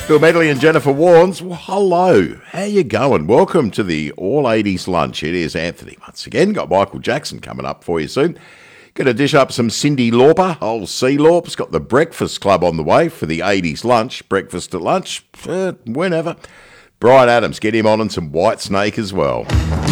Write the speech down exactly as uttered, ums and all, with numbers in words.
Bill Medley and Jennifer Warnes. Well, hello, how you going? Welcome to the All eighties Lunch. It is Anthony once again. Got Michael Jackson coming up for you soon. Going to dish up some Cyndi Lauper. Old Sea Lauper's got the Breakfast Club on the way for the eighties Lunch. Breakfast at lunch, uh, whenever. Bryan Adams, get him on, and some Whitesnake as well.